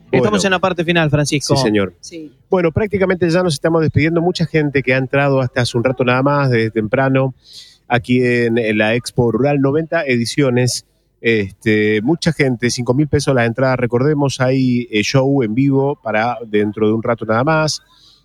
Estamos en la parte final, Francisco. Sí, señor. Sí. Bueno, prácticamente ya nos estamos despidiendo. Mucha gente que ha entrado hasta hace un rato nada más, desde temprano, aquí en la Expo Rural, 90 ediciones. Mucha gente, 5.000 pesos la entrada. Recordemos, hay show en vivo para dentro de un rato nada más.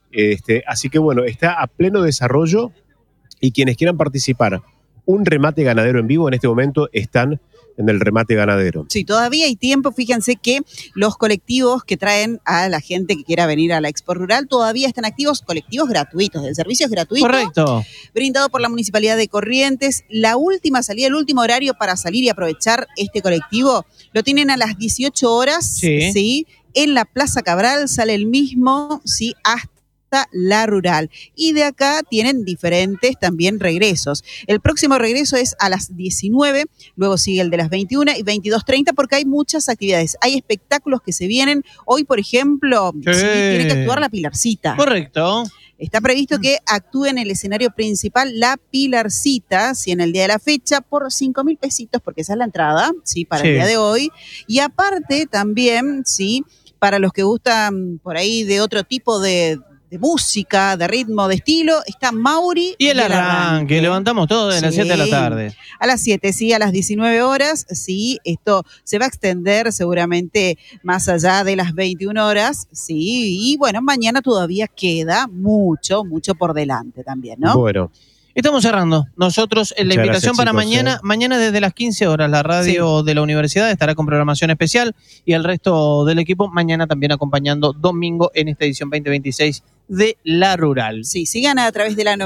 Así que bueno, está a pleno desarrollo y quienes quieran participar, un remate ganadero en vivo en este momento están en el remate ganadero. Sí, todavía hay tiempo. Fíjense que los colectivos que traen a la gente que quiera venir a la Expo Rural todavía están activos, colectivos gratuitos, el servicio es gratuito. Correcto. Brindado por la Municipalidad de Corrientes. La última salida, el último horario para salir y aprovechar este colectivo, lo tienen a las 18 horas, ¿sí? En la Plaza Cabral sale el mismo, ¿sí? Hasta la Rural. Y de acá tienen diferentes también regresos. El próximo regreso es a las 19, luego sigue el de las 21 y 22:30 porque hay muchas actividades. Hay espectáculos que se vienen. Hoy, por ejemplo, sí, tiene que actuar la Pilarcita. Correcto. Está previsto que actúe en el escenario principal la Pilarcita, si en el día de la fecha, por 5.000 pesitos, porque esa es la entrada, sí, para el día de hoy. Y aparte también, sí, para los que gustan por ahí de otro tipo de música, de ritmo, de estilo, está Mauri. Y el arranque, levantamos todo de las 7 de la tarde. A las 7, sí, a las 19 horas, sí, esto se va a extender seguramente más allá de las 21 horas, sí, y bueno, mañana todavía queda mucho por delante también, ¿no? Bueno. Estamos cerrando. Nosotros, la Muchas invitación gracias, para chicos, mañana desde las 15 horas, la radio de la universidad estará con programación especial y el resto del equipo mañana también acompañando domingo en esta edición 2026 de La Rural. Sí, sigan a través de la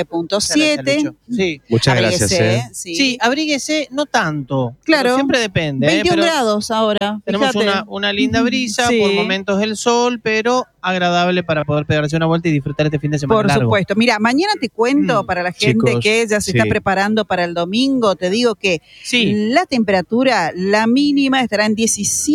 99.7. Sí. Muchas gracias. Sí, abríguese, no tanto. Claro. Siempre depende. 21 grados ahora. Tenemos fíjate. una linda brisa, Sí. por momentos el sol, pero agradable para poder pegarse una vuelta y disfrutar este fin de semana Por largo. supuesto. Mira, mañana te cuento para la gente Chicos, que ya se está preparando para el domingo, te digo que la temperatura, la mínima estará en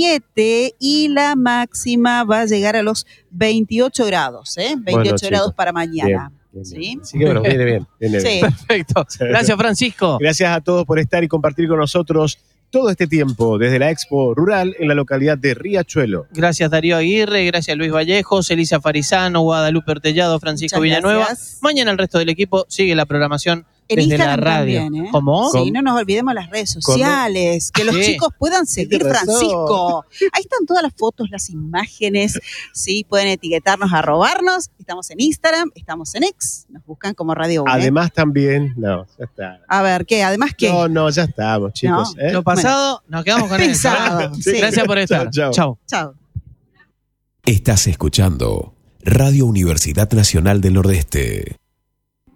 17 y la máxima va a llegar a los 28 grados, 28 grados para mañana. Bien. ¿Sí? Así que bueno, viene bien. Sí. Perfecto. Gracias, Francisco. Gracias a todos por estar y compartir con nosotros todo este tiempo desde la Expo Rural en la localidad de Riachuelo. Gracias, Darío Aguirre, gracias, Luis Vallejos, Elisa Farizano, Guadalupe Ortellado, Francisco Villanueva. Mañana el resto del equipo sigue la programación En desde Instagram la radio. también, ¿eh? ¿Cómo? Sí, no nos olvidemos las redes sociales, que los chicos puedan seguir Francisco. Ahí están todas las fotos, las imágenes, sí, pueden etiquetarnos, arrobarnos. Estamos en Instagram, estamos en X, nos buscan como Radio 1. Además también, ya está. A ver, ¿qué? ¿Además qué? No, ya estamos, chicos. No. Lo pasado, nos quedamos con eso. Sí. Gracias por estar. Chau. Chao. Estás escuchando Radio Universidad Nacional del Nordeste.